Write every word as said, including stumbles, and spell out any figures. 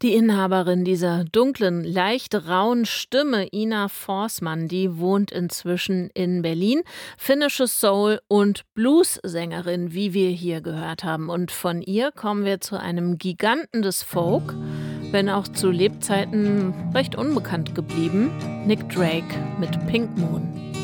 Die Inhaberin dieser dunklen, leicht rauen Stimme, Ina Forsman, die wohnt inzwischen in Berlin. Finnische Soul- und Blues-Sängerin, wie wir hier gehört haben. Und von ihr kommen wir zu einem Giganten des Folk, wenn auch zu Lebzeiten recht unbekannt geblieben, Nick Drake mit Pink Moon.